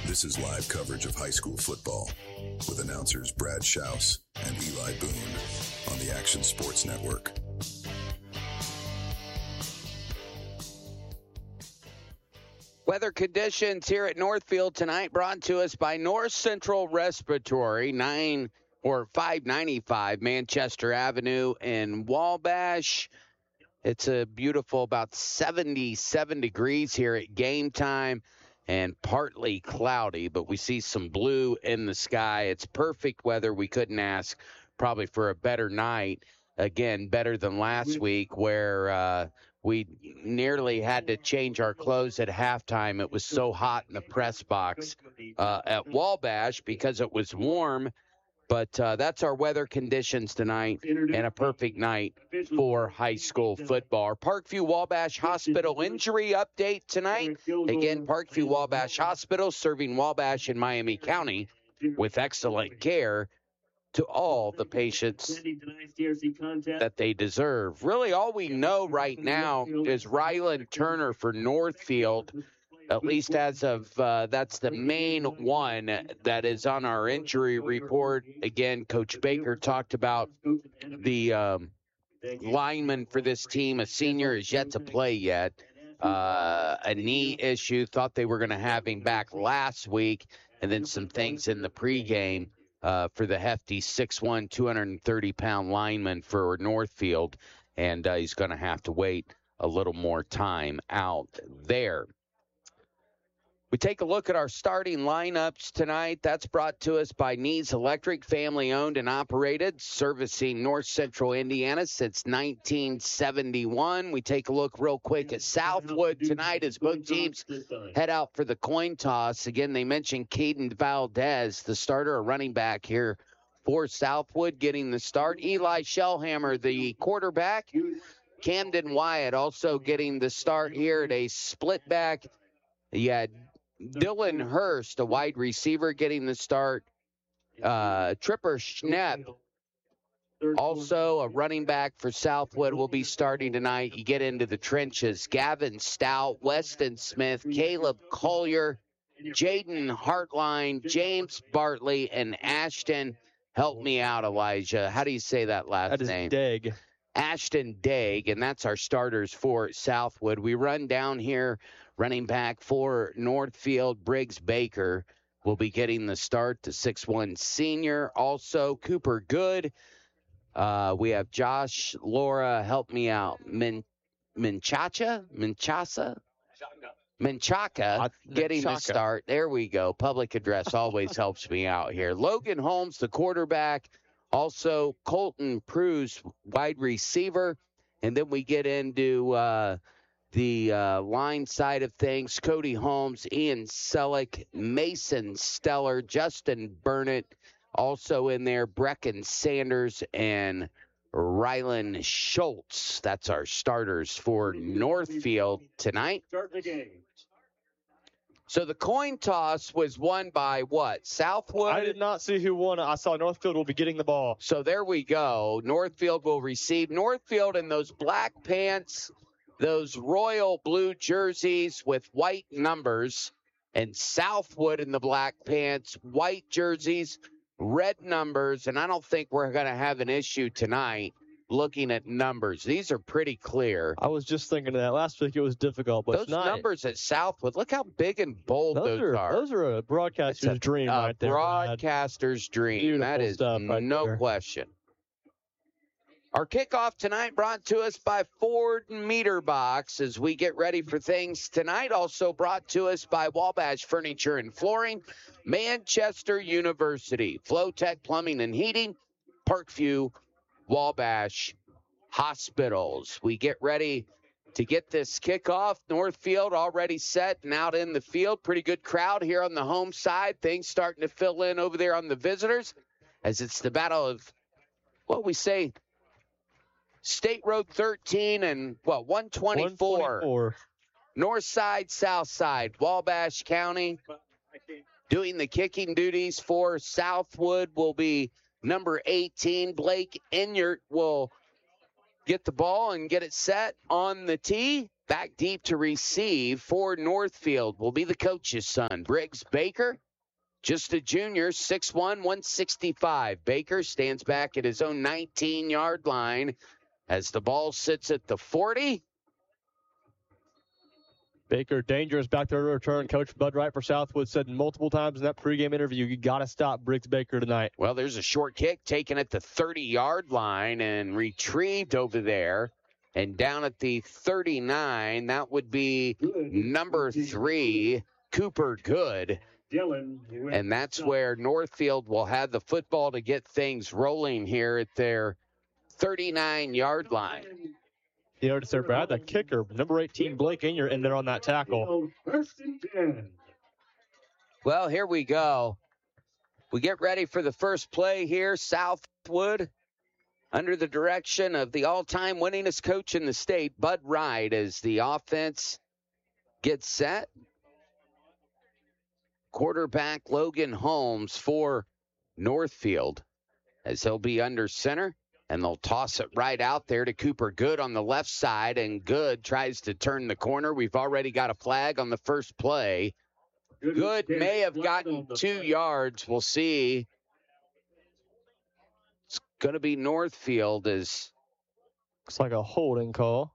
This is live coverage of high school football with announcers Brad Schaus and Eli Boone on the Action Sports Network. Weather conditions here at Northfield tonight brought to us by North Central Respiratory, 595 Manchester Avenue in Wabash. It's a beautiful about 77 degrees here at game time and partly cloudy, but we see some blue in the sky. It's perfect weather. We couldn't ask probably for a better night. Again, better than last week where we nearly had to change our clothes at halftime. It was so hot in the press box at Wabash because it was warm. But that's our weather conditions tonight and a perfect night for high school football. Our Parkview Wabash Hospital injury update tonight. Again, Parkview Wabash Hospital serving Wabash and Miami County with excellent care to all the patients that they deserve. Really, all we know right now is Ryland Turner for Northfield, at least as of that's the main one that is on our injury report. Again, Coach Baker talked about the lineman for this team. A senior is yet to play yet. A knee issue. Thought they were going to have him back last week, and then some things in the pregame for the hefty 6'1", 230-pound lineman for Northfield, and he's going to have to wait a little more time out there. We take a look at our starting lineups tonight. That's brought to us by Nees Electric, family-owned and operated, servicing North Central Indiana since 1971. We take a look real quick at Southwood tonight as both teams head out for the coin toss. Again, they mentioned Caden Valdez, the starter, a running back here for Southwood, getting the start. Eli Shellhammer, the quarterback. Camden Wyatt also getting the start here at a split back. You had Dylan Hurst, a wide receiver, getting the start. Tripper Schnepp, also a running back for Southwood, will be starting tonight. You get into the trenches. Gavin Stout, Weston Smith, Caleb Collier, Jaden Hartline, James Bartley, and Ashton. Help me out, Elijah. How do you say that last name? That is Degg. Ashton Degg, and that's our starters for Southwood. We run down here, running back for Northfield, Briggs Baker will be getting the start, the 6'1" senior. Also, Cooper Good. We have Josh Laura, help me out, Menchaca getting the start. There we go. Public address always helps me out here. Logan Holmes, the quarterback. Also, Colton Pruse, wide receiver. And then we get into the line side of things. Cody Holmes, Ian Selleck, Mason Steller, Justin Burnett. Also in there, Brecken Sanders and Rylan Schultz. That's our starters for Northfield tonight. Start the game. So the coin toss was won by what? Southwood? I did not see who won. I saw Northfield will be getting the ball. So there we go. Northfield will receive. Northfield in those black pants, those royal blue jerseys with white numbers, and Southwood in the black pants, white jerseys, red numbers, and I don't think we're going to have an issue tonight looking at numbers. These are pretty clear. I was just thinking of that. Last week it was difficult, but those numbers at Southwood, look how big and bold those are. Those are a broadcaster's dream right there. Broadcaster's dream. Beautiful that is stuff right no there. question. Our kickoff tonight brought to us by Ford Meter Box as we get ready for things tonight. Also brought to us by Wabash Furniture and Flooring, Manchester University, Flowtech Plumbing and Heating, Parkview, Wabash Hospitals. We get ready to get this kickoff. Northfield already set and out in the field. Pretty good crowd here on the home side. Things starting to fill in over there on the visitors as it's the battle of, what we say, State Road 13 and, 124. North side, south side, Wabash County. Doing the kicking duties for Southwood will be number 18, Blake Enyart will get the ball and get it set on the tee. Back deep to receive for Northfield will be the coach's son, Briggs Baker. Just a junior, 6'1", 165. Baker stands back at his own 19-yard line as the ball sits at the 40. Baker, dangerous back there to return. Coach Bud Wright for Southwood said multiple times in that pregame interview, you got to stop Briggs Baker tonight. Well, there's a short kick taken at the 30-yard line and retrieved over there. And down at the 39, that would be number 3, Cooper Good. And that's where Northfield will have the football to get things rolling here at their 39-yard line. You notice there, Brad, the kicker, number 18, Blake Inyard, in there on that tackle. Well, here we go. We get ready for the first play here. Southwood, under the direction of the all-time winningest coach in the state, Bud Wright, as the offense gets set. Quarterback Logan Holmes for Northfield, as he'll be under center. And they'll toss it right out there to Cooper Good on the left side, and Good tries to turn the corner. We've already got a flag on the first play. Good may have gotten 2 yards. We'll see. It's going to be Northfield. Looks like a holding call.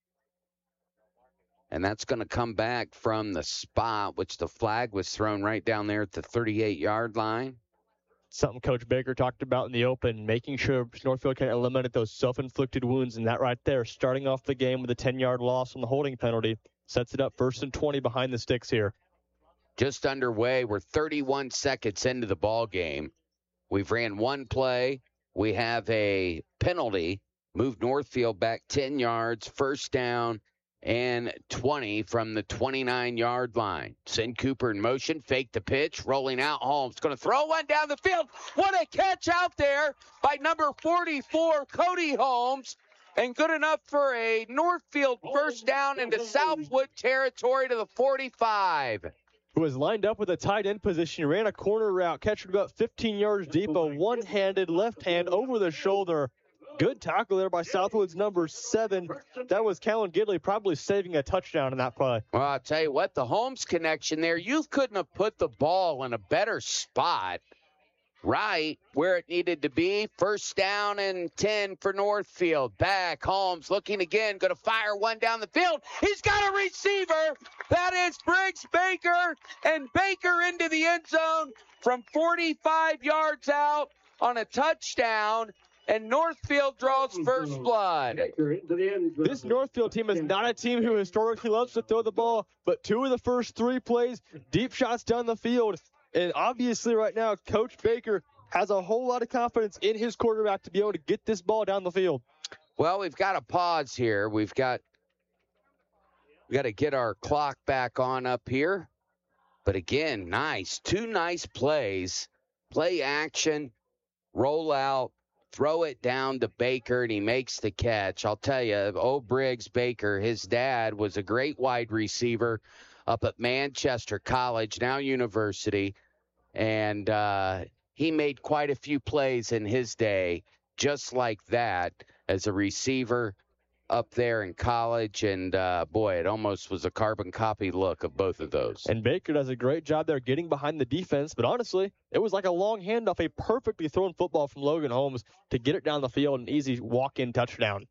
And that's going to come back from the spot, which the flag was thrown right down there at the 38-yard line. Something Coach Baker talked about in the open, making sure Northfield can eliminate those self-inflicted wounds, and that right there, starting off the game with a 10-yard loss on the holding penalty, sets it up 1st and 20 behind the sticks here. Just underway. We're 31 seconds into the ball game. We've ran one play. We have a penalty. Moved Northfield back 10 yards, 1st down and 20 from the 29-yard line. Send Cooper in motion, fake the pitch, rolling out. Holmes going to throw one down the field. What a catch out there by number 44, Cody Holmes. And good enough for a Northfield 1st down into Southwood territory to the 45. Who was lined up with a tight end position, ran a corner route, catch about 15 yards deep, a one-handed left hand over the shoulder. Good tackle there by Southwood's number 7. That was Callan Gidley probably saving a touchdown in that play. Well, I'll tell you what, the Holmes connection there, you couldn't have put the ball in a better spot, right where it needed to be. 1st down and 10 for Northfield. Back, Holmes looking again, going to fire one down the field. He's got a receiver. That is Briggs Baker, and Baker into the end zone from 45 yards out on a touchdown. And Northfield draws first blood. This Northfield team is not a team who historically loves to throw the ball, but 2 of the first 3 plays, deep shots down the field. And obviously right now, Coach Baker has a whole lot of confidence in his quarterback to be able to get this ball down the field. Well, we've got to pause here. We got to get our clock back on up here. But again, nice. 2 nice plays. Play action, roll out. Throw it down to Baker, and he makes the catch. I'll tell you, Briggs Baker, his dad was a great wide receiver up at Manchester College, now university, and he made quite a few plays in his day just like that as a receiver up there in college, and boy, it almost was a carbon copy look of both of those. And Baker does a great job there getting behind the defense, but honestly, it was like a long handoff, a perfectly thrown football from Logan Holmes to get it down the field, an easy walk-in touchdown.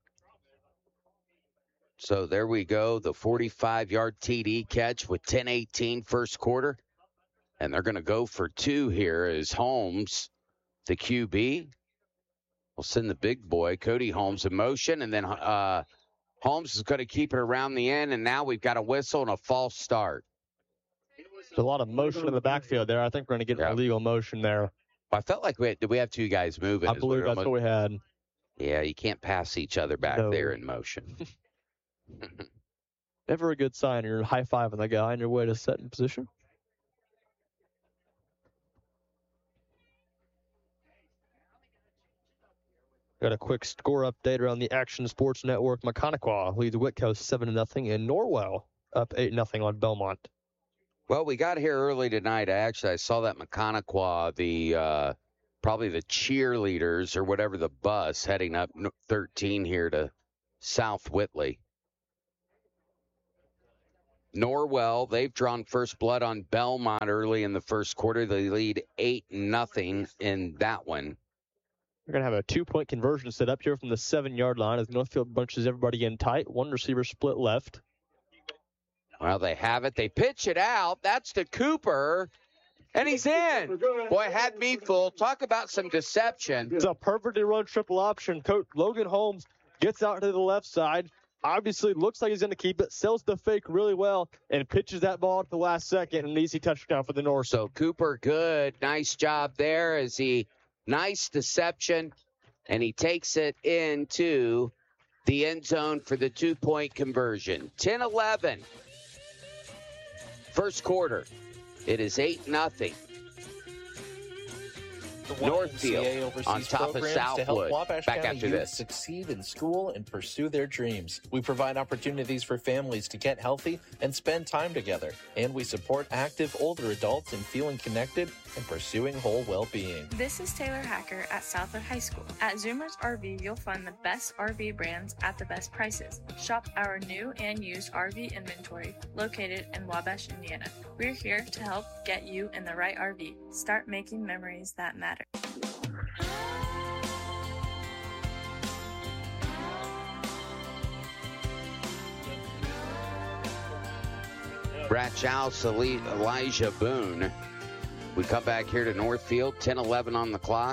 So there we go, the 45-yard TD catch with 10:18 first quarter, and they're going to go for 2 here as Holmes, the QB, will send the big boy, Cody Holmes, in motion, and then Holmes is going to keep it around the end, and now we've got a whistle and a false start. There's a lot of motion in the backfield there. I think we're going to get an illegal motion there. I felt like did we have 2 guys moving? I believe that's what we had. Yeah, you can't pass each other back there in motion. Never a good sign. You're high-fiving the guy on your way to set in position. Got a quick score update around the Action Sports Network. Maconiqua leads Whitcoe 7-0, and Norwell up 8-0 on Belmont. Well, we got here early tonight. I saw that Maconiqua, probably the cheerleaders or whatever, the bus heading up 13 here to South Whitley. Norwell, they've drawn first blood on Belmont early in the first quarter. They lead 8-0 in that one. We're going to have a 2-point conversion set up here from the 7-yard line as Northfield bunches everybody in tight. One receiver split left. Well, they have it. They pitch it out. That's to Cooper. And he's in. Boy, had me fooled. Talk about some deception. It's a perfectly run triple option. Coach Logan Holmes gets out to the left side. Obviously looks like he's going to keep it. Sells the fake really well and pitches that ball at the last second. An easy touchdown for the North. So Cooper, good. Nice job there as he, nice deception. And he takes it into the end zone for the 2-point conversion. 10-11. First quarter. It is 8-0. Northfield on top of Southwood. Back after this. Succeed in school and pursue their dreams. We provide opportunities for families to get healthy and spend time together. And we support active older adults in feeling connected and pursuing whole well-being. This is Taylor Hacker at Southwood High School. At Zoomers RV, you'll find the best RV brands at the best prices. Shop our new and used RV inventory located in Wabash, Indiana. We're here to help get you in the right RV. Start making memories that matter. Brad Schaus, Elijah Boone. We come back here to Northfield, 10-11 on the clock.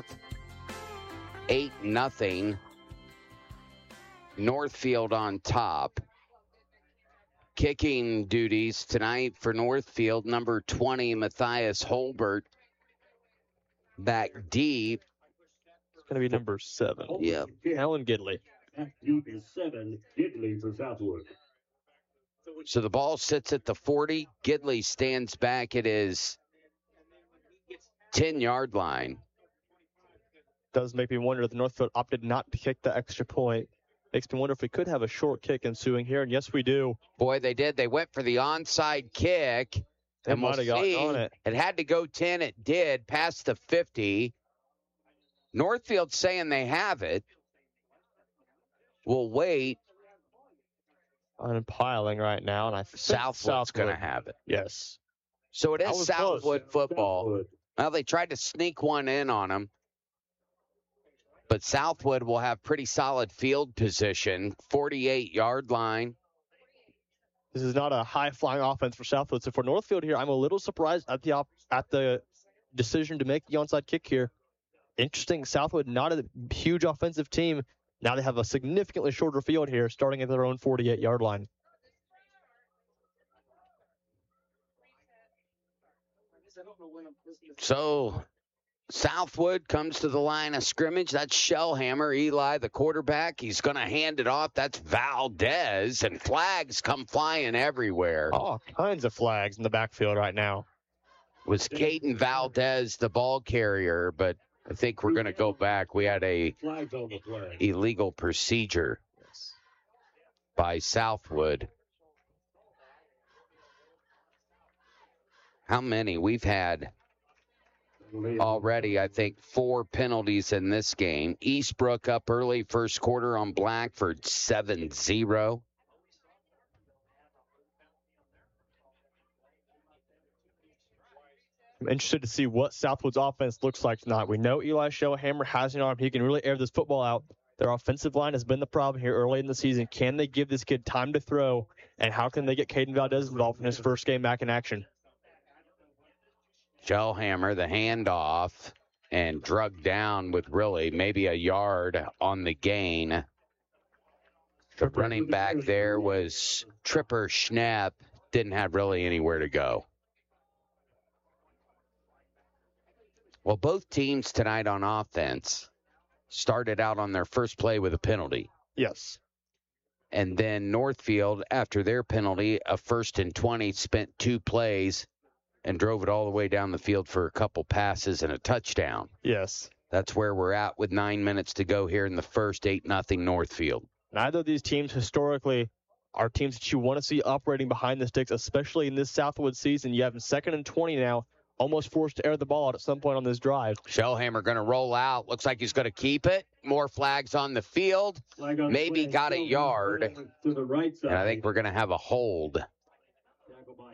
8-0. Northfield on top. Kicking duties tonight for Northfield, number 20, Matthias Holbert. Back deep. It's going to be number 7. Yep. Alan Gidley. Back deep is 7. Gidley for Southwood. So the ball sits at the 40. Gidley stands back at his 10-yard line. Does make me wonder if the Northfield opted not to kick the extra point. Makes me wonder if we could have a short kick ensuing here, and yes, we do. Boy, they did. They went for the onside kick. They And we'll might have gotten see. on it. It had to go 10. It did, past the 50. Northfield's saying they have it. We'll wait. On piling right now, and I think Southwood's going to have it. Yes. So it That is was Southwood football. Southwood. Well, they tried to sneak one in on them. But Southwood will have pretty solid field position, 48-yard line. This is not a high-flying offense for Southwood. So for Northfield here, I'm a little surprised at the decision to make the onside kick here. Interesting. Southwood, not a huge offensive team. Now they have a significantly shorter field here, starting at their own 48-yard line. So Southwood comes to the line of scrimmage. That's Shellhammer. Eli, the quarterback, he's going to hand it off. That's Valdez, and flags come flying everywhere. All kinds of flags in the backfield right now. Was Caden Valdez the ball carrier, but I think we're going to go back. We had a Flags on the play. illegal procedure by Southwood. How many? We've had already, I think, 4 penalties in this game. Eastbrook up early first quarter on Blackford, 7-0. I'm interested to see what Southwood's offense looks like tonight. We know Eli Shellhammer has an arm. He can really air this football out. Their offensive line has been the problem here early in the season. Can they give this kid time to throw, and how can they get Caden Valdez involved in his first game back in action? Shellhammer, the handoff, and drug down with really maybe a yard on the gain. The running back there was Tripper Schnapp. Didn't have really anywhere to go. Well, both teams tonight on offense started out on their first play with a penalty. Yes. And then Northfield, after their penalty, a 1st and 20, spent 2 plays and drove it all the way down the field for a couple passes and a touchdown. Yes. That's where we're at with 9 minutes to go here in the first, 8-0 Northfield. Neither of these teams historically are teams that you want to see operating behind the sticks, especially in this Southwood season. You have 2nd and 20 now, almost forced to air the ball out at some point on this drive. Shellhammer going to roll out. Looks like he's going to keep it. More flags on the field. Maybe got a yard. To the right side. And I think we're going to have a hold.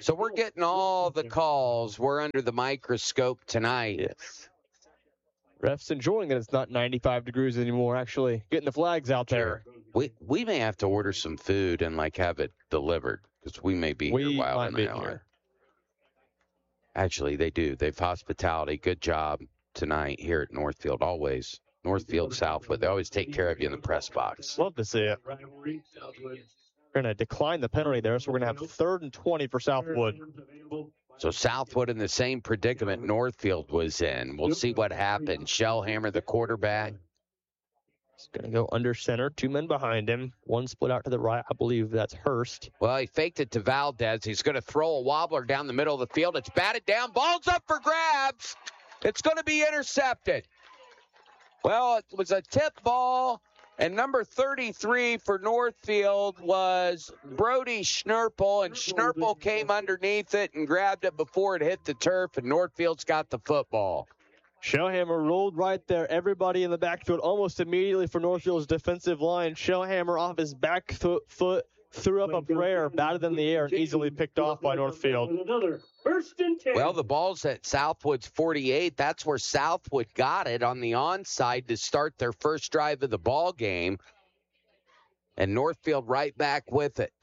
So we're getting all the calls. We're under the microscope tonight. Yes. Refs enjoying that it's not 95 degrees anymore, actually getting the flags out there. We may have to order some food and have it delivered because we may be here a while in an hour. Actually, they do. They've hospitality. Good job tonight here at Northfield. Always. Northfield, Southwood. They always take care of you in the press box. Love to see it. We're going to decline the penalty there, so we're going to have 3rd and 20 for Southwood. So Southwood in the same predicament Northfield was in. We'll see what happens. Shellhammer, the quarterback. He's going to go under center. 2 men behind him. One split out to the right. I believe that's Hurst. Well, he faked it to Valdez. He's going to throw a wobbler down the middle of the field. It's batted down. Ball's up for grabs. It's going to be intercepted. Well, it was a tip ball, and number 33 for Northfield was Brody Schnurple, and Schnurple came underneath it and grabbed it before it hit the turf, and Northfield's got the football. Shellhammer rolled right there. Everybody in the backfield almost immediately for Northfield's defensive line. Shellhammer off his back foot, threw up a prayer, batted in the air, and easily picked off by Northfield. Well, the ball's at Southwood's 48. That's where Southwood got it on the onside to start their first drive of the ball game. And Northfield right back with it.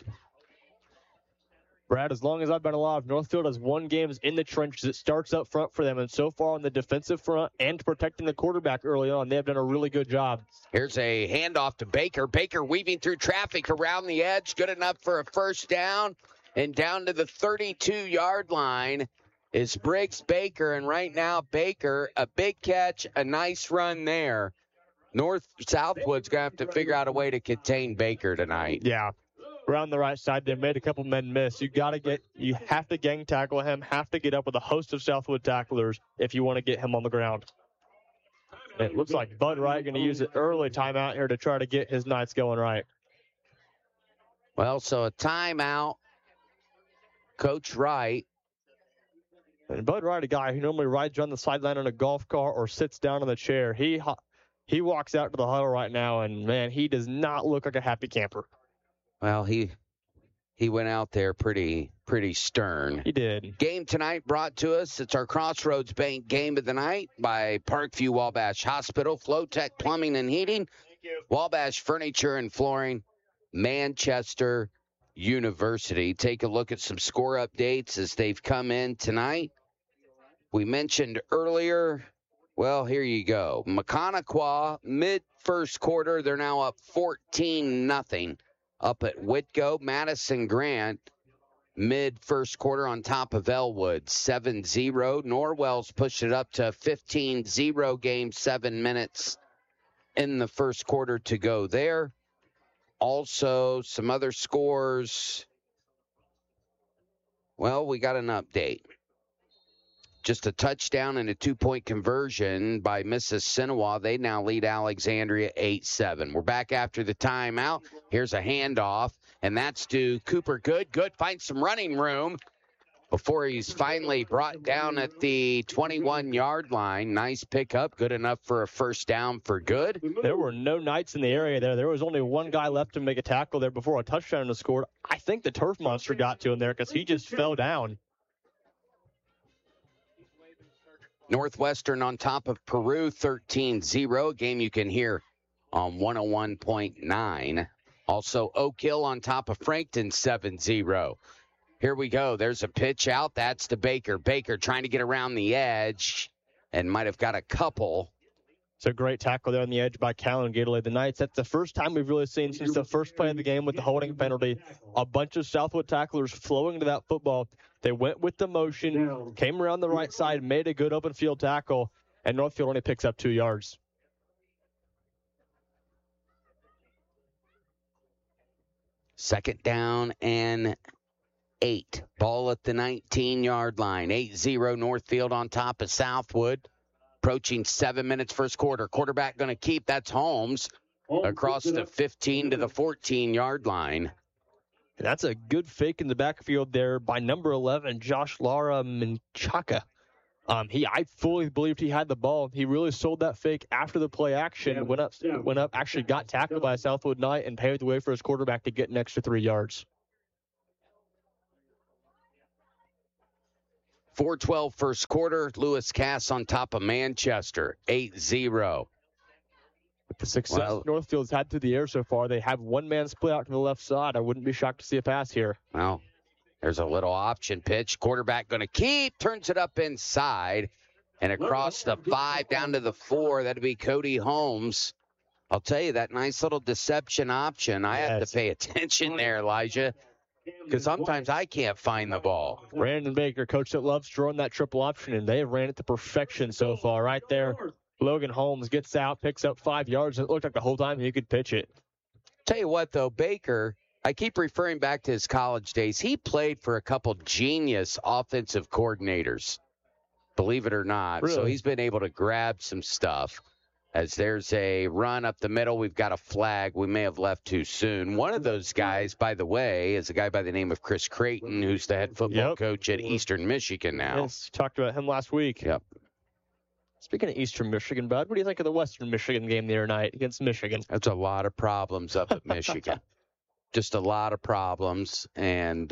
Brad, as long as I've been alive, Northfield has won games in the trenches. It starts up front for them, and so far on the defensive front and protecting the quarterback early on, they have done a really good job. Here's a handoff to Baker. Baker weaving through traffic around the edge. Good enough for a first down. And down to the 32-yard line is Briggs Baker. And right now, Baker, a big catch, a nice run there. Southwood's going to have to figure out a way to contain Baker tonight. Yeah. Around the right side, they made a couple men miss. You have to gang tackle him, have to get up with a host of Southwood tacklers if you want to get him on the ground. It looks like Bud Wright going to use an early timeout here to try to get his Knights going right. Well, so a timeout. Coach Wright. And Bud Wright, a guy who normally rides around the sideline on a golf cart or sits down in the chair, he walks out to the huddle right now, and, man, he does not look like a happy camper. Well, he went out there pretty stern. He did. Game tonight brought to us. It's our Crossroads Bank game of the night by Parkview Wabash Hospital, Flowtech Plumbing and Heating, Wabash Furniture and Flooring, Manchester University. Take a look at some score updates as they've come in tonight. We mentioned earlier, well, here you go. Maconaquah, mid-first quarter, they're now up 14-0 up at Whitko. Madison Grant, mid-first quarter on top of Elwood, 7-0. Norwell's pushed it up to 15-0 game, 7 minutes in the first quarter to go there. Also, some other scores. Well, we got an update. Just a touchdown and a 2-point conversion by Mississinawa. They now lead Alexandria 8-7. We're back after the timeout. Here's a handoff, and that's to Cooper Good. Good finds some running room before he's finally brought down at the 21-yard line. Nice pickup. Good enough for a first down for Good. There were no Knights in the area there. There was only one guy left to make a tackle there before a touchdown was scored. I think the turf monster got to him there because he just fell down. Northwestern on top of Peru, 13-0. A game you can hear on 101.9. Also, Oak Hill on top of Frankton, 7-0. Here we go. There's a pitch out. That's to Baker. Baker trying to get around the edge and might have got a couple. It's a great tackle there on the edge by Callan Gatorade. The Knights, that's the first time we've really seen since the first play of the game with the holding penalty. A bunch of Southwood tacklers flowing to that football. They went with the motion, came around the right side, made a good open field tackle, and Northfield only picks up 2 yards. Second down and 8. Ball at the 19-yard line. 8-0 Northfield on top of Southwood. Approaching 7 minutes first quarter. Quarterback going to keep. That's Holmes across the 15 to the 14-yard line. And that's a good fake in the backfield there by number 11, Josh Lara Menchaca. I fully believed he had the ball. He really sold that fake after the play action. Went up, actually got tackled by a Southwood Knight and paved the way for his quarterback to get an extra 3 yards. 4:12 first quarter. Lewis Cass on top of Manchester, 8-0. With the success Northfield's had through the air so far, they have one-man split out to the left side. I wouldn't be shocked to see a pass here. Well, there's a little option pitch. Quarterback going to keep, turns it up inside, and across the 5 down to the 4. That'd be Cody Holmes. I'll tell you, that nice little deception option, I have to pay attention there, Elijah, because sometimes I can't find the ball. Brandon Baker, coach that loves throwing that triple option, and they have ran it to perfection so far. Right there, Logan Holmes gets out, picks up 5 yards, and it looked like the whole time he could pitch it. Tell you what, though, Baker, I keep referring back to his college days. He played for a couple genius offensive coordinators, believe it or not. Really? So he's been able to grab some stuff. As there's a run up the middle, we've got a flag. We may have left too soon. One of those guys, by the way, is a guy by the name of Chris Creighton, who's the head football coach at Eastern Michigan now. Yes, talked about him last week. Yep. Speaking of Eastern Michigan, Bud, what do you think of the Western Michigan game the other night against Michigan? That's a lot of problems up at Michigan. Just a lot of problems. And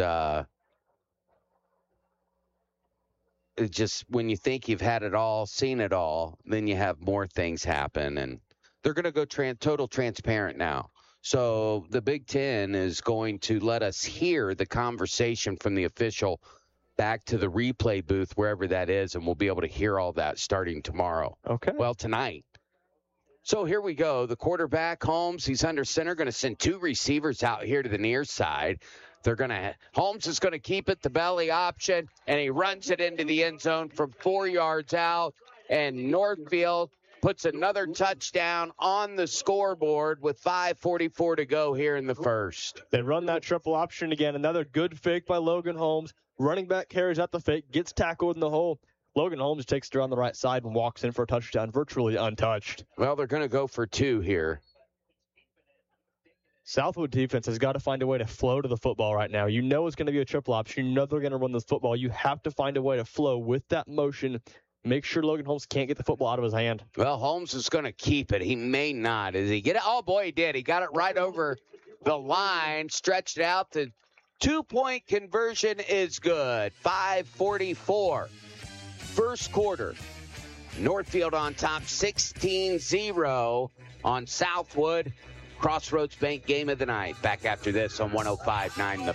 it just, when you think you've had it all, seen it all, then you have more things happen. And they're going to go total transparent now. So the Big Ten is going to let us hear the conversation from the official back to the replay booth, wherever that is, and we'll be able to hear all that starting tomorrow. Okay. Well, tonight. So here we go. The quarterback, Holmes, he's under center, going to send 2 receivers out here to the near side. Holmes is going to keep it the belly option, and he runs it into the end zone from 4 yards out, and Northfield puts another touchdown on the scoreboard with 5:44 to go here in the first. They run that triple option again. Another good fake by Logan Holmes. Running back carries out the fake, gets tackled in the hole. Logan Holmes takes it around the right side and walks in for a touchdown, virtually untouched. Well, they're going to go for 2 here. Southwood defense has got to find a way to flow to the football right now. You know it's going to be a triple option. You know they're going to run this football. You have to find a way to flow with that motion. Make sure Logan Holmes can't get the football out of his hand. Well, Holmes is going to keep it. He may not. Does he get it? Oh, boy, he did. He got it right over the line, stretched it out. The 2-point conversion is good. 5:44. First quarter. Northfield on top, 16-0 on Southwood. Crossroads Bank game of the night. Back after this on 105.9 The